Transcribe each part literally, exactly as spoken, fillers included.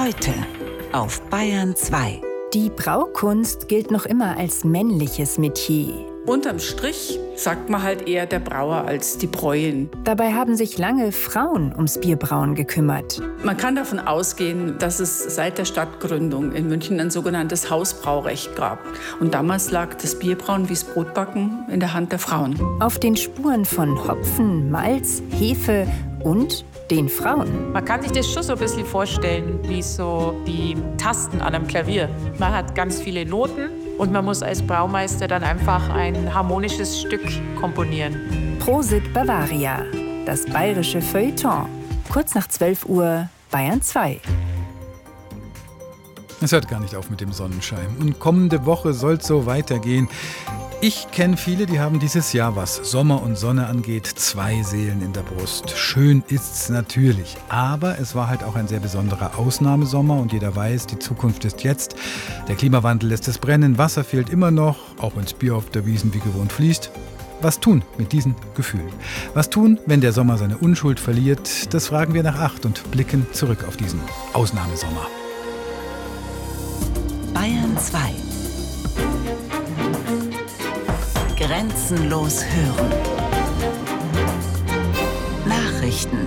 Heute auf Bayern zwei. Die Braukunst gilt noch immer als männliches Metier. Unterm Strich sagt man halt eher der Brauer als die Bräuerin. Dabei haben sich lange Frauen ums Bierbrauen gekümmert. Man kann davon ausgehen, dass es seit der Stadtgründung in München ein sogenanntes Hausbraurecht gab. Und damals lag das Bierbrauen wie das Brotbacken in der Hand der Frauen. Auf den Spuren von Hopfen, Malz, Hefe und den Frauen. Man kann sich das schon so ein bisschen vorstellen, wie so die Tasten an einem Klavier. Man hat ganz viele Noten und man muss als Braumeister dann einfach ein harmonisches Stück komponieren. Prosit Bavaria, das bayerische Feuilleton. Kurz nach zwölf Uhr, Bayern zwei. Es hört gar nicht auf mit dem Sonnenschein. Und kommende Woche soll es so weitergehen. Ich kenne viele, die haben dieses Jahr, was Sommer und Sonne angeht, zwei Seelen in der Brust. Schön ist's natürlich, aber es war halt auch ein sehr besonderer Ausnahmesommer und jeder weiß, die Zukunft ist jetzt. Der Klimawandel lässt es brennen, Wasser fehlt immer noch, auch wenn's Bier auf der Wiesn wie gewohnt fließt. Was tun mit diesen Gefühlen? Was tun, wenn der Sommer seine Unschuld verliert? Das fragen wir nach acht und blicken zurück auf diesen Ausnahmesommer. Bayern zwei. Grenzenlos hören. Nachrichten.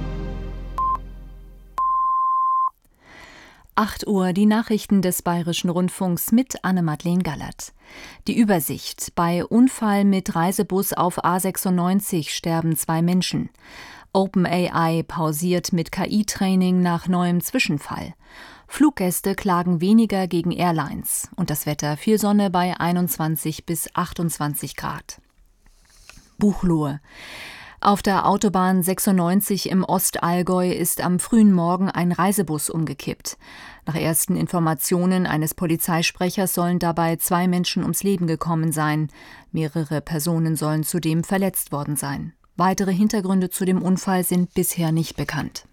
acht Uhr, die Nachrichten des Bayerischen Rundfunks mit Anne-Madeleine Gallert. Die Übersicht. Bei Unfall mit Reisebus auf A sechsundneunzig sterben zwei Menschen. OpenAI pausiert mit K I-Training nach neuem Zwischenfall. Fluggäste klagen weniger gegen Airlines. Und das Wetter: viel Sonne bei einundzwanzig bis achtundzwanzig Grad. Buchloe. Auf der Autobahn sechsundneunzig im Ostallgäu ist am frühen Morgen ein Reisebus umgekippt. Nach ersten Informationen eines Polizeisprechers sollen dabei zwei Menschen ums Leben gekommen sein. Mehrere Personen sollen zudem verletzt worden sein. Weitere Hintergründe zu dem Unfall sind bisher nicht bekannt.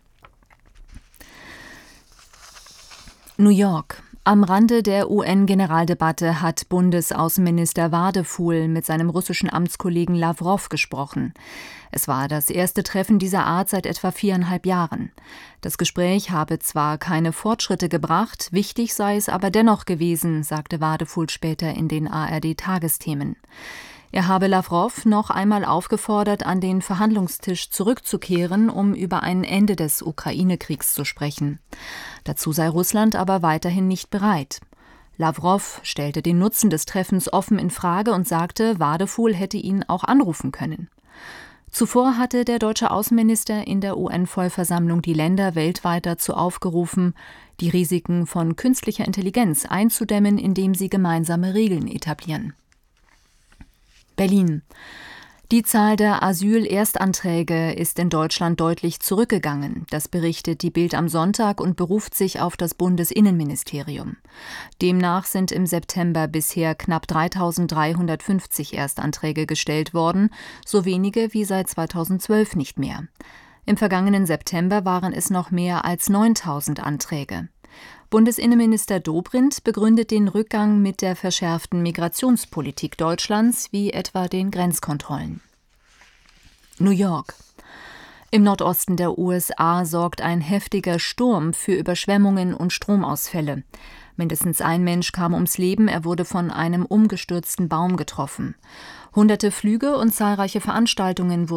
New York. Am Rande der U N-Generaldebatte hat Bundesaußenminister Wadefuhl mit seinem russischen Amtskollegen Lawrow gesprochen. Es war das erste Treffen dieser Art seit etwa viereinhalb Jahren. Das Gespräch habe zwar keine Fortschritte gebracht, wichtig sei es aber dennoch gewesen, sagte Wadefuhl später in den A R D-Tagesthemen. Er habe Lawrow noch einmal aufgefordert, an den Verhandlungstisch zurückzukehren, um über ein Ende des Ukraine-Kriegs zu sprechen. Dazu sei Russland aber weiterhin nicht bereit. Lawrow stellte den Nutzen des Treffens offen in Frage und sagte, Wadefuhl hätte ihn auch anrufen können. Zuvor hatte der deutsche Außenminister in der U N-Vollversammlung die Länder weltweit dazu aufgerufen, die Risiken von künstlicher Intelligenz einzudämmen, indem sie gemeinsame Regeln etablieren. Berlin. Die Zahl der Asyl-Erstanträge ist in Deutschland deutlich zurückgegangen. Das berichtet die Bild am Sonntag und beruft sich auf das Bundesinnenministerium. Demnach sind im September bisher knapp dreitausenddreihundertfünfzig Erstanträge gestellt worden, so wenige wie seit zweitausendzwölf nicht mehr. Im vergangenen September waren es noch mehr als neuntausend Anträge. Bundesinnenminister Dobrindt begründet den Rückgang mit der verschärften Migrationspolitik Deutschlands, wie etwa den Grenzkontrollen. New York. Im Nordosten der U S A sorgt ein heftiger Sturm für Überschwemmungen und Stromausfälle. Mindestens ein Mensch kam ums Leben, er wurde von einem umgestürzten Baum getroffen. Hunderte Flüge und zahlreiche Veranstaltungen wurden